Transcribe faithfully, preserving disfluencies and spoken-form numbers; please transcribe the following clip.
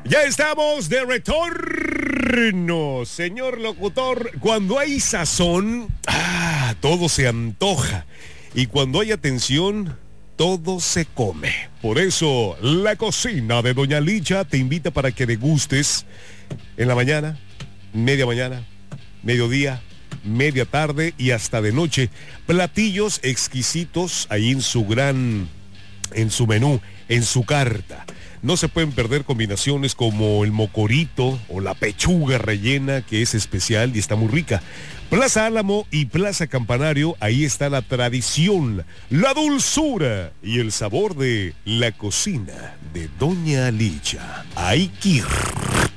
Ya estamos de retorno, señor locutor. Cuando hay sazón, ah, todo se antoja. Y cuando hay atención, todo se come. Por eso, la cocina de Doña Licha te invita para que degustes en la mañana, media mañana, mediodía, media tarde y hasta de noche. Platillos exquisitos ahí en su gran, en su menú, en su carta. No se pueden perder combinaciones como el mocorito o la pechuga rellena, que es especial y está muy rica. Plaza Álamo y Plaza Campanario, ahí está la tradición, la dulzura y el sabor de la cocina de Doña Licha. ¡Ay, qué